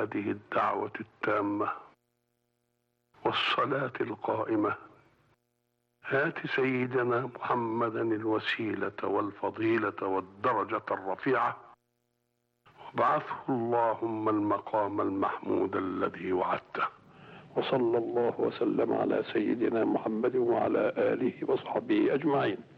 هذه الدعوة التامة والصلاة القائمة آت سيدنا محمدا الوسيلة والفضيلة والدرجة الرفيعة وابعثه اللهم المقام المحمود الذي وعدته. وصلى الله وسلم على سيدنا محمد وعلى آله وصحبه أجمعين.